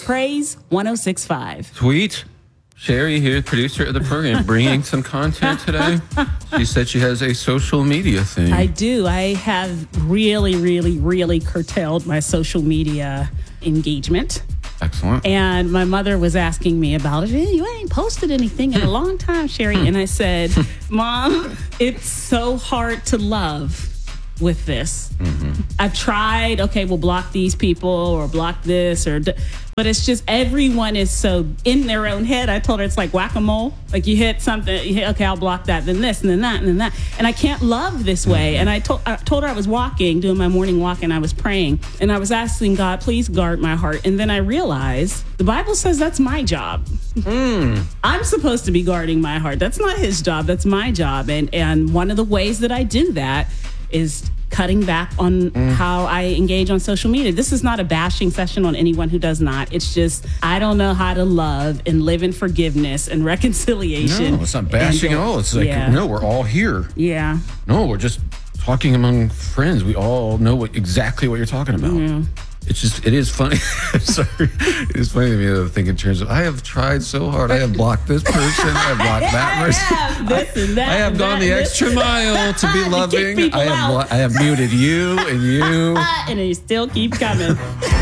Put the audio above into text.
Praise 106.5. Sweet. Sherry here, producer of the program, bringing some content today. She said she has a social media thing. I do. I have really curtailed my social media engagement. Excellent. And my mother was asking me about it. Hey, you ain't posted anything in a long time, Sherry. And I said, Mom, it's so hard to love with this. I've tried, okay, we'll block these people or block this, but it's just everyone is so in their own head. I told her it's like whack-a-mole. Like you hit something, okay, I'll block that, then this, and then that, and then that. And I can't love this way. And I told her I was walking, doing my morning walk, and I was praying. And I was asking God, please guard my heart. And then I realized the Bible says that's my job. I'm supposed to be guarding my heart. That's not his job. That's my job. And one of the ways that I do that is cutting back on how I engage on social media. This is not a bashing session on anyone who does not. It's just, I don't know how to love and live in forgiveness and reconciliation. No, it's not bashing at all. It's like, no, we're all here. Yeah. No, we're just talking among friends. We all know exactly what you're talking about. Yeah. It's just, it is funny. Sorry. It is funny to me to think in terms of, I have tried so hard. I have blocked this person. I have blocked that person. I have gone the extra mile to be loving. I have muted you and you. And you still keep coming.